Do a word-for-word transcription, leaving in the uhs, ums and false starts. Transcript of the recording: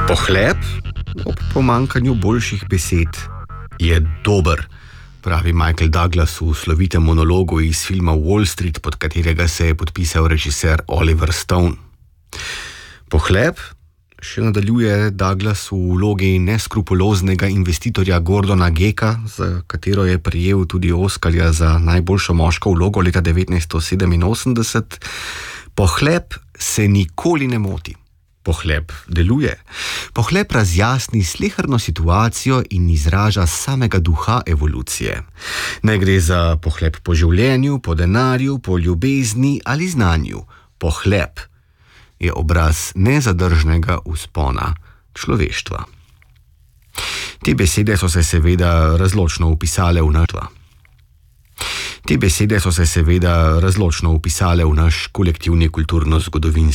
Pohlep ob pomankanju boljših besed je dober, pravi Michael Douglas v slovitem monologu iz filma Wall Street, pod katerega se je podpisal režiser Oliver Stone. Pohlep še nadaljuje Douglas v vlogi neskrupuloznega investitorja Gordona Gekka, za katero je prejel tudi Oskarja za najboljšo moško vlogo leta devetnajststo sedeminosemdeset. Pohlep se nikoli ne moti. Pohlep deluje. Pohlep razjasni sleherno situacijo in izraža samega duha evolucije. Ne gre za pohlep po življenju, po denarju, po ljubezni ali znanju. Pohlep je obraz nezadržnega vzpona človeštva. Te besede so se seveda razločno vpisale v naš Te besede so se seveda razločno vpisale v naš kolektivni kulturno-zgodovinski